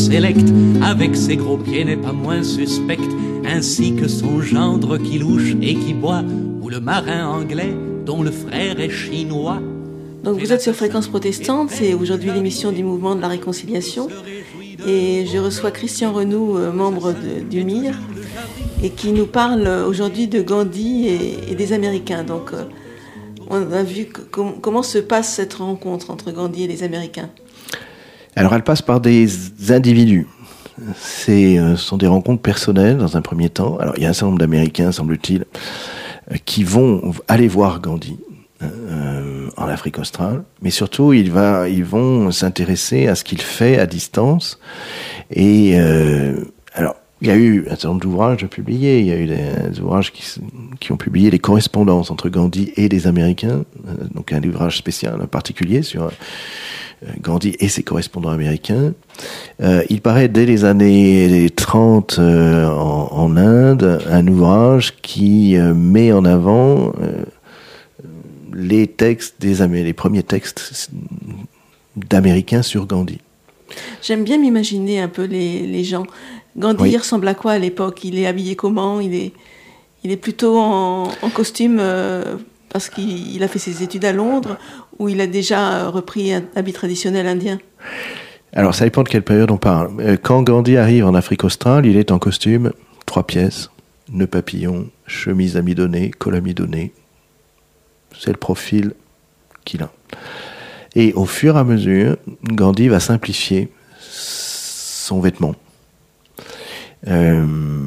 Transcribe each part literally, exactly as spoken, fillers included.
Sélect, avec ses gros pieds n'est pas moins suspecte, ainsi que son gendre qui louche et qui boit, ou le marin anglais dont le frère est chinois. Donc vous êtes sur Fréquence Protestante, c'est aujourd'hui l'émission du Mouvement de la Réconciliation, et je reçois Christian Renoux, membre de, du M I R, et qui nous parle aujourd'hui de Gandhi et, et des Américains. Donc on a vu que, com- comment se passe cette rencontre entre Gandhi et les Américains. Alors elle passe par des individus. C'est, euh, ce sont des rencontres personnelles dans un premier temps. Alors il y a un certain nombre d'Américains, semble-t-il, euh, qui vont aller voir Gandhi euh, en Afrique australe, mais surtout ils, va, ils vont s'intéresser à ce qu'il fait à distance. Et euh, alors il y a eu un certain nombre d'ouvrages publiés. Il y a eu des, des ouvrages qui, qui ont publié les correspondances entre Gandhi et les Américains. Euh, donc un ouvrage spécial, en particulier sur Gandhi et ses correspondants américains. Euh, il paraît dès les années trente euh, en, en Inde un ouvrage qui euh, met en avant euh, les textes des Américains, les premiers textes d'Américains sur Gandhi. J'aime bien m'imaginer un peu les, les gens. Gandhi oui. ressemble à quoi à l'époque ? Il est habillé comment ? Il est, il est plutôt en, en costume euh, parce qu'il il a fait ses études à Londres, ou il a déjà repris un habit traditionnel indien ? Alors, ça dépend de quelle période on parle. Quand Gandhi arrive en Afrique australe, il est en costume, trois pièces, nœud papillon, chemise amidonnée, col amidonné. C'est le profil qu'il a. Et au fur et à mesure, Gandhi va simplifier son vêtement. Euh,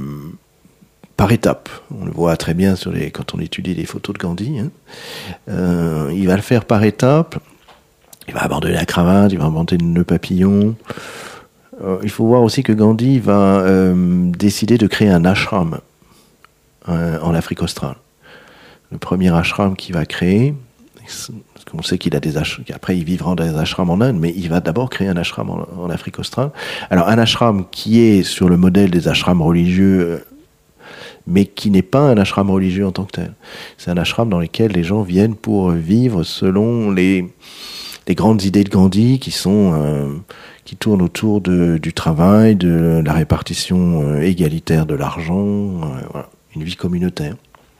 par étapes. On le voit très bien sur les, quand on étudie les photos de Gandhi. Hein. Euh, il va le faire par étapes. Il va abandonner la cravate, il va abandonner le nœud papillon. Euh, il faut voir aussi que Gandhi va euh, décider de créer un ashram euh, en Afrique australe. Le premier ashram qu'il va créer, parce qu'on sait qu'il a des ashrams, après il vivra dans des ashrams en Inde, mais il va d'abord créer un ashram en, en Afrique australe. Alors un ashram qui est sur le modèle des ashrams religieux, mais qui n'est pas un ashram religieux en tant que tel. C'est un ashram dans lequel les gens viennent pour vivre selon les, les grandes idées de Gandhi qui sont, euh, qui tournent autour de, du travail, de la répartition euh, égalitaire de l'argent, euh, voilà, une vie communautaire.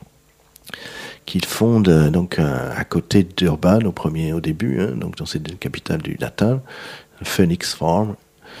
Qu'il fonde euh, donc à, à côté de Durban au premier, au début, hein, donc dans cette capitale du Natal, Phoenix Farm.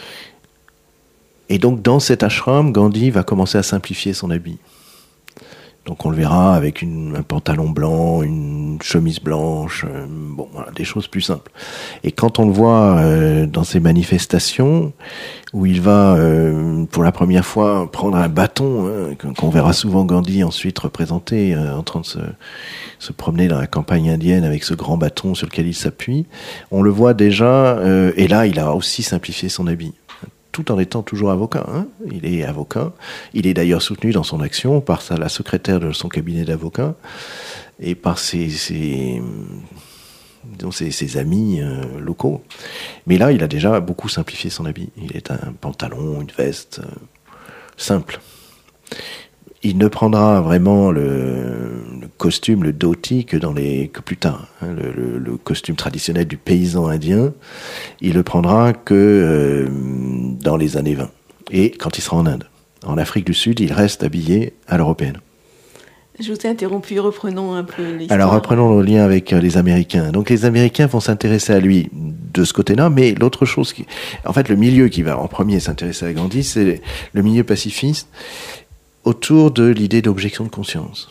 Et donc dans cet ashram, Gandhi va commencer à simplifier son habit. Donc on le verra avec une, un pantalon blanc, une chemise blanche, euh, bon voilà, des choses plus simples. Et quand on le voit euh, dans ces manifestations, où il va euh, pour la première fois prendre un bâton, hein, qu'on verra souvent Gandhi ensuite représenté euh, en train de se, se promener dans la campagne indienne avec ce grand bâton sur lequel il s'appuie, on le voit déjà, euh, et là il a aussi simplifié son habit. Tout en étant toujours avocat. Hein. Il est avocat. Il est d'ailleurs soutenu dans son action par sa, la secrétaire de son cabinet d'avocats et par ses, ses, disons ses, ses amis euh, locaux. Mais là, il a déjà beaucoup simplifié son habit. Il est un pantalon, une veste euh, simple. Il ne prendra vraiment le, le costume, le dhoti, que, dans les, que plus tard. Hein, le, le, le costume traditionnel du paysan indien, il le prendra que euh, dans les années vingt. Et quand il sera en Inde. En Afrique du Sud, il reste habillé à l'européenne. Je vous ai interrompu, reprenons un peu l'histoire. Alors reprenons le lien avec les Américains. Donc les Américains vont s'intéresser à lui de ce côté-là, mais l'autre chose, qui, en fait le milieu qui va en premier s'intéresser à Gandhi, c'est le milieu pacifiste, autour de l'idée d'objection de conscience.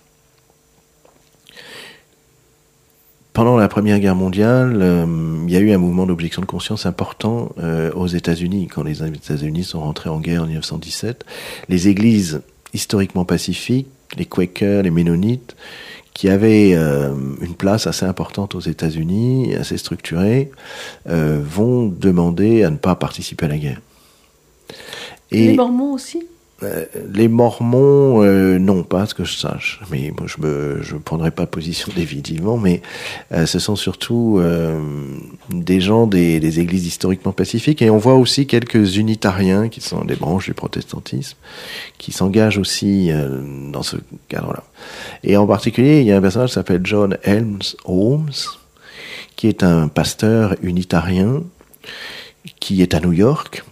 Pendant la Première Guerre mondiale, euh, il y a eu un mouvement d'objection de conscience important euh, aux États-Unis. Quand les États-Unis sont rentrés en guerre en dix-neuf cent dix-sept, les églises historiquement pacifiques, les Quakers, les Ménonites, qui avaient euh, une place assez importante aux États-Unis, assez structurée, euh, vont demander à ne pas participer à la guerre. Et les Mormons aussi ? Euh, les Mormons, euh, non, pas à ce que je sache. Mais moi, je me, je prendrai pas position définitivement. Mais euh, ce sont surtout euh, des gens des, des églises historiquement pacifiques. Et on voit aussi quelques unitariens qui sont des branches du protestantisme, qui s'engagent aussi euh, dans ce cadre-là. Et en particulier, il y a un personnage qui s'appelle John Helms Holmes, qui est un pasteur unitarien qui est à New York.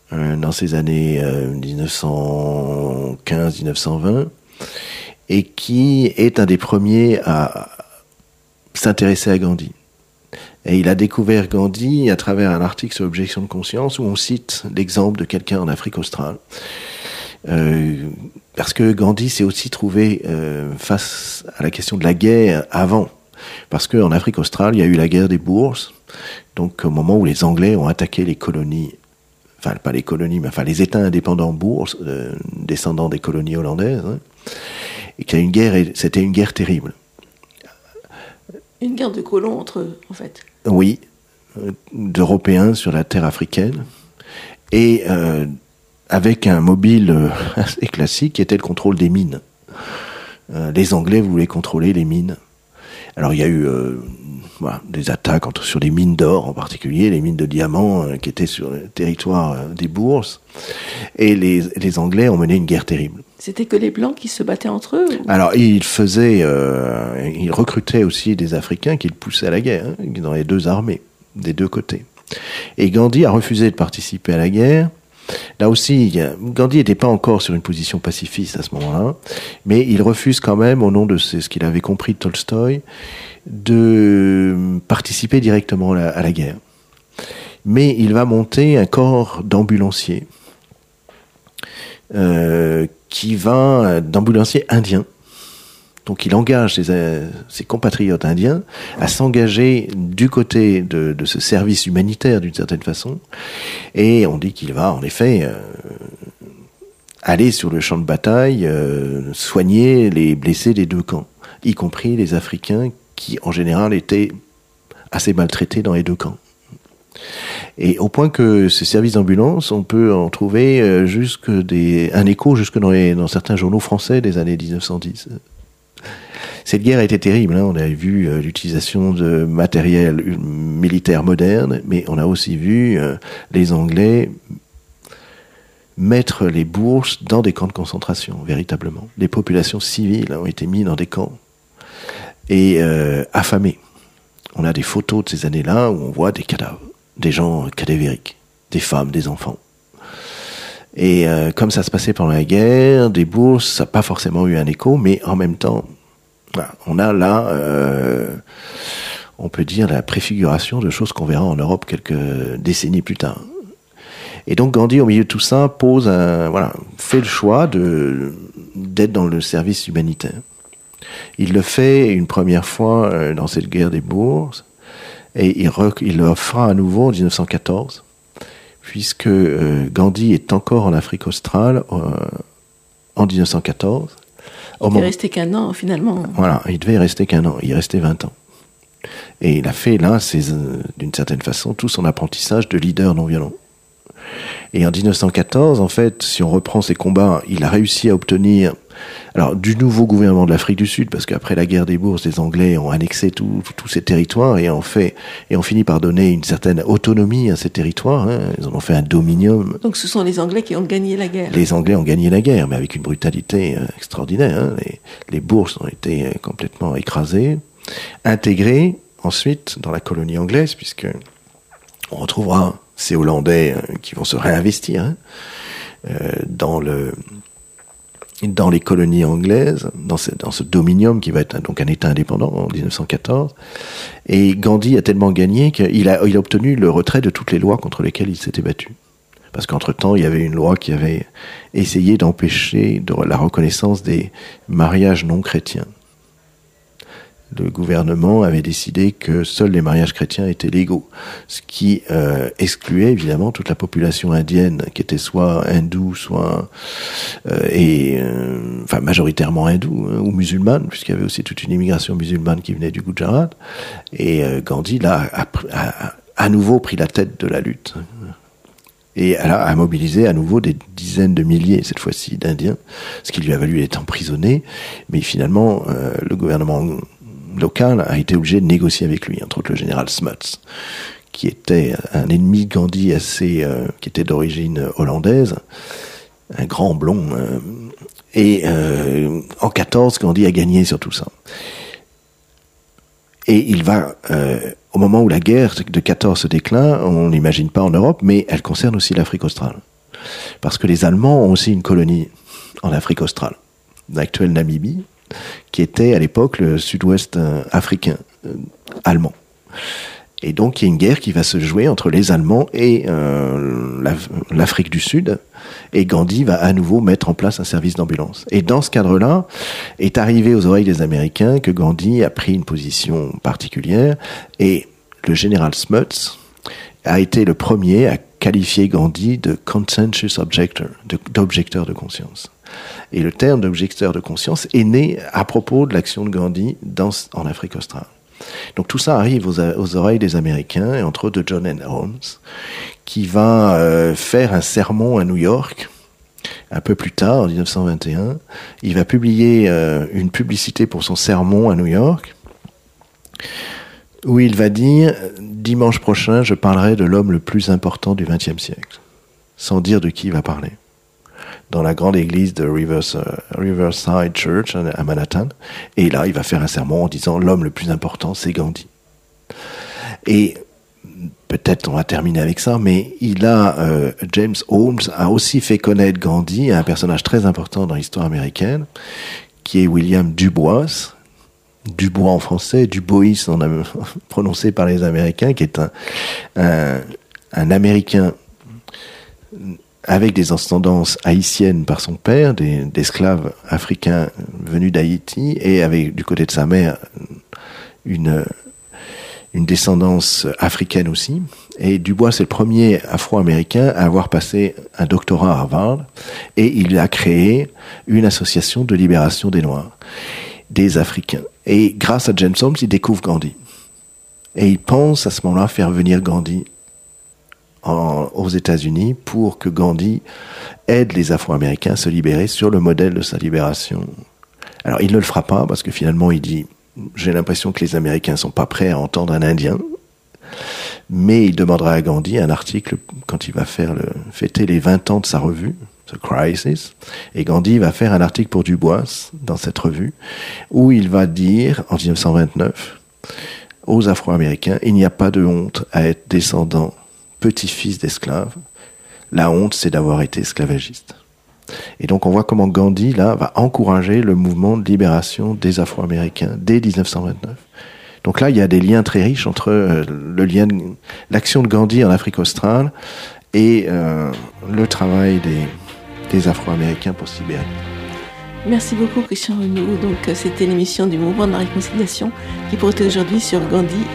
euh, dans ces années euh, dix-neuf cent quinze dix-neuf cent vingt, et qui est un des premiers à s'intéresser à Gandhi. Et il a découvert Gandhi à travers un article sur l'objection de conscience où on cite l'exemple de quelqu'un en Afrique australe. Euh, parce que Gandhi s'est aussi trouvé euh, face à la question de la guerre avant. Parce qu'en Afrique australe, il y a eu la guerre des bourses, donc au moment où les Anglais ont attaqué les colonies, enfin pas les colonies, mais enfin les États indépendants bourses, euh, descendants des colonies hollandaises, hein, et qu'il y a une guerre, et c'était une guerre terrible. Une guerre de colons entre eux, en fait. Oui, euh, d'Européens sur la terre africaine, et euh, avec un mobile euh, assez classique qui était le contrôle des mines. Euh, les Anglais voulaient contrôler les mines. Alors il y a eu euh, voilà, des attaques entre, sur les mines d'or en particulier, les mines de diamants euh, qui étaient sur le territoire euh, des bourses, et les, les Anglais ont mené une guerre terrible. C'était que les Blancs qui se battaient entre eux ou... Alors ils faisaient, euh, ils recrutaient aussi des Africains qu'ils poussaient à la guerre, hein, dans les deux armées, des deux côtés. Et Gandhi a refusé de participer à la guerre. Là aussi, Gandhi n'était pas encore sur une position pacifiste à ce moment-là, mais il refuse quand même, au nom de ce qu'il avait compris de Tolstoï, de participer directement à la, à la guerre. Mais il va monter un corps d'ambulanciers, euh, qui va, d'ambulanciers indiens. Donc il engage ses, ses compatriotes indiens à s'engager du côté de, de ce service humanitaire d'une certaine façon. Et on dit qu'il va en effet euh, aller sur le champ de bataille, euh, soigner les blessés des deux camps, y compris les Africains qui en général étaient assez maltraités dans les deux camps. Et au point que ce service d'ambulance, on peut en trouver euh, jusque des, un écho jusque dans, les, dans certains journaux français des années dix-neuf cent dix. Cette guerre a été terrible, hein. On a vu euh, l'utilisation de matériel militaire moderne, mais on a aussi vu euh, les Anglais mettre les bourses dans des camps de concentration, véritablement. Les populations civiles ont été mises dans des camps et euh, affamées. On a des photos de ces années-là où on voit des cadavres, des gens cadavériques, des femmes, des enfants. Et euh, comme ça se passait pendant la guerre, des bourses, ça n'a pas forcément eu un écho, mais en même temps, voilà, on a là, euh, on peut dire, la préfiguration de choses qu'on verra en Europe quelques décennies plus tard. Et donc Gandhi, au milieu de tout ça, pose un, voilà, fait le choix de d'être dans le service humanitaire. Il le fait une première fois euh, dans cette guerre des bourses, et il, rec- il le fera à nouveau en dix-neuf cent quatorze, puisque euh, Gandhi est encore en Afrique australe euh, en dix-neuf cent quatorze. Il devait rester qu'un an, finalement. Voilà, il devait rester qu'un an. Il restait vingt ans. Et il a fait, là, c'est, euh, d'une certaine façon, tout son apprentissage de leader non violent. Et en dix-neuf cent quatorze, en fait, si on reprend ses combats, il a réussi à obtenir, alors, du nouveau gouvernement de l'Afrique du Sud, parce qu'après la guerre des bourses, les Anglais ont annexé tous ces territoires et ont fait, et ont fini par donner une certaine autonomie à ces territoires, hein. Ils en ont fait un dominium. Donc ce sont les Anglais qui ont gagné la guerre. Les Anglais ont gagné la guerre, mais avec une brutalité euh, extraordinaire, hein. Les, les bourses ont été euh, complètement écrasées, intégrées ensuite dans la colonie anglaise, puisque on retrouvera ces Hollandais euh, qui vont se réinvestir, hein, euh, dans le dans les colonies anglaises, dans ce, dans ce dominium qui va être un, donc un État indépendant en dix-neuf cent quatorze. Et Gandhi a tellement gagné qu'il a, il a obtenu le retrait de toutes les lois contre lesquelles il s'était battu. Parce qu'entre-temps, il y avait une loi qui avait essayé d'empêcher de la reconnaissance des mariages non chrétiens. Le gouvernement avait décidé que seuls les mariages chrétiens étaient légaux, ce qui euh, excluait évidemment toute la population indienne qui était soit hindoue, soit euh, et euh, enfin majoritairement hindoue, hein, ou musulmane, puisqu'il y avait aussi toute une immigration musulmane qui venait du Gujarat. Et euh, Gandhi là a, a, a à nouveau pris la tête de la lutte et elle a, a mobilisé à nouveau des dizaines de milliers cette fois-ci d'Indiens, ce qui lui a valu d'être emprisonné. Mais finalement, euh, le gouvernement local a été obligé de négocier avec lui, entre autres le général Smuts, qui était un ennemi de Gandhi assez, euh, qui était d'origine hollandaise, un grand blond. Euh, et euh, en quatorze, Gandhi a gagné sur tout ça. Et il va, euh, au moment où la guerre de quatorze se déclare, on n'imagine pas en Europe, mais elle concerne aussi l'Afrique australe. parce que les Allemands ont aussi une colonie en Afrique australe, l'actuelle Namibie, qui était à l'époque le sud-ouest euh, africain euh, allemand. Et donc, il y a une guerre qui va se jouer entre les Allemands et euh, l'Afrique du Sud. Et Gandhi va à nouveau mettre en place un service d'ambulance. Et dans ce cadre-là, est arrivé aux oreilles des Américains que Gandhi a pris une position particulière. Et le général Smuts a été le premier à qualifier Gandhi de conscientious objector, de, d'objecteur de conscience. Et le terme d'objecteur de conscience est né à propos de l'action de Gandhi dans, en Afrique australe. Donc tout ça arrive aux, aux oreilles des Américains, et entre autres de John N. Holmes, qui va euh, faire un sermon à New York, un peu plus tard, en dix-neuf cent vingt et un. Il va publier euh, une publicité pour son sermon à New York, où il va dire « Dimanche prochain, je parlerai de l'homme le plus important du vingtième siècle », sans dire de qui il va parler, dans la grande église de Rivers, uh, Riverside Church à Manhattan. Et là, il va faire un sermon en disant « L'homme le plus important, c'est Gandhi ». Et peut-être on va terminer avec ça, mais il a, euh, James Holmes a aussi fait connaître Gandhi à un personnage très important dans l'histoire américaine, qui est William Dubois. Dubois en français, Dubois on a prononcé par les Américains, qui est un, un, un Américain avec des ascendances haïtiennes par son père, des, d'esclaves africains venus d'Haïti, et avec, du côté de sa mère, une, une descendance africaine aussi. Et Dubois, c'est le premier Afro-Américain à avoir passé un doctorat à Harvard, et il a créé une association de libération des Noirs, des Africains. Et grâce à James Holmes, il découvre Gandhi. Et il pense à ce moment-là faire venir Gandhi En, aux États-Unis pour que Gandhi aide les Afro-Américains à se libérer sur le modèle de sa libération. Alors, il ne le fera pas parce que finalement, il dit « J'ai l'impression que les Américains ne sont pas prêts à entendre un Indien ». Mais il demandera à Gandhi un article quand il va faire le, fêter les vingt ans de sa revue, The Crisis. Et Gandhi va faire un article pour Dubois dans cette revue où il va dire, en dix-neuf cent vingt-neuf, aux Afro-Américains « Il n'y a pas de honte à être descendant petit-fils d'esclaves. La honte, c'est d'avoir été esclavagiste. » Et donc on voit comment Gandhi, là, va encourager le mouvement de libération des Afro-Américains dès dix-neuf cent vingt-neuf. Donc là, il y a des liens très riches entre euh, le lien, de, l'action de Gandhi en Afrique australe et euh, le travail des, des Afro-Américains pour se libérer. Merci beaucoup Christian Renou. Donc c'était l'émission du Mouvement de la Réconciliation qui portait aujourd'hui sur Gandhi